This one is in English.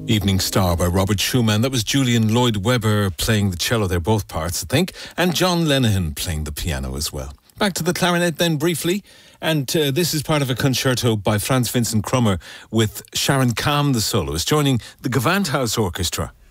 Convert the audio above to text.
Evening Star by Robert Schumann. That was Julian Lloyd-Webber playing the cello. They're both parts, I think. And John Lenihan playing the piano as well. Back to the clarinet then briefly. And this is part of a concerto by Franz Vincent Krummer with Sharon Kam, the soloist, joining the Gewandhaus Orchestra.